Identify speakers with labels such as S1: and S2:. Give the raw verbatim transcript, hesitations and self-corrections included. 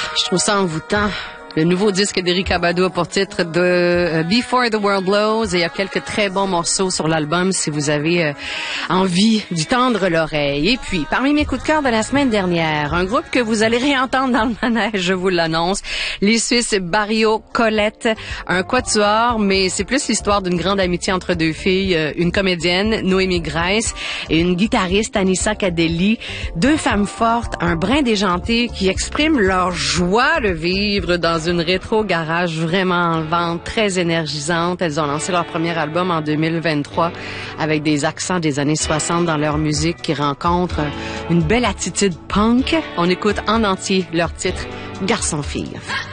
S1: Je trouve ça envoûtant. Le nouveau disque d'Erykah Badu a pour titre de Before the World Blows et il y a quelques très bons morceaux sur l'album si vous avez euh, envie d'y tendre l'oreille. Et puis, parmi mes coups de cœur de la semaine dernière, un groupe que vous allez réentendre dans le manège, je vous l'annonce, les Suisses Barrio Colette, un quatuor, mais c'est plus l'histoire d'une grande amitié entre deux filles, une comédienne, Noémie Grace, et une guitariste, Anissa Cadelli, deux femmes fortes, un brin déjanté qui expriment leur joie de vivre dans une rétro garage vraiment enlevante, très énergisante. Elles ont lancé leur premier album en deux mille vingt-trois avec des accents des années soixante dans leur musique qui rencontrent une belle attitude punk. On écoute en entier leur titre Garçon-fille.